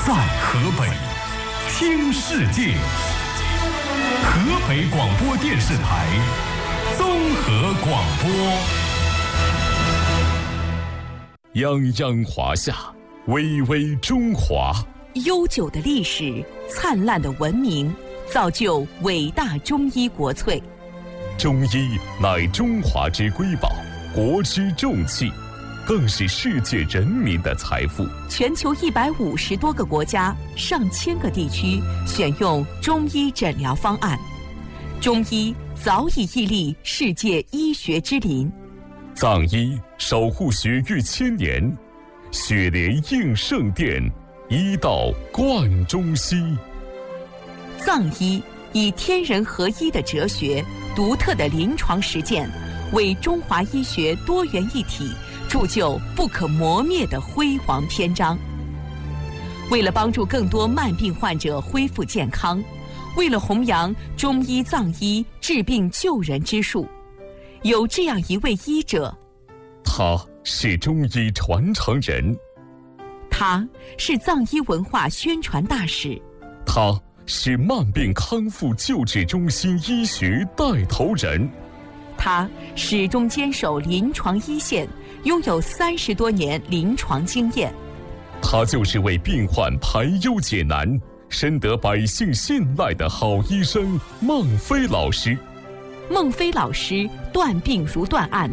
在河北听世界，河北广播电视台综合广播。泱泱华夏，巍巍中华。 悠久的历史，灿烂的文明，造就伟大中医国粹。 中医乃中华之瑰宝，国之重器，更是世界人民的财富。 全球150多个国家、上千个地区选用中医诊疗方案，中医早已屹立世界医学之林。 藏医守护血域千年，血莲应圣殿，医道贯中西。 藏医以天人合一的哲学、独特的临床实践，为中华医学多元一体铸就不可磨灭的辉煌篇章。为了帮助更多慢病患者恢复健康，为了弘扬中医藏医治病救人之术，有这样一位医者， 他是中医传承人， 他是藏医文化宣传大使， 他是慢病康复救治中心医学带头人， 他始终坚守临床一线，拥有30多年临床经验。 他就是为病患排忧解难，深得百姓信赖的好医生孟非老师。 孟非老师断病如断案，